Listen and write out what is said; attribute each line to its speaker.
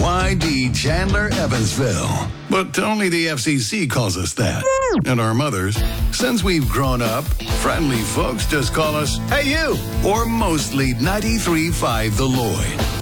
Speaker 1: YD Chandler Evansville. But only the FCC calls us that. And our mothers. Since we've grown up, friendly folks just call us, "Hey you!" Or mostly 93.5 The Lloyd.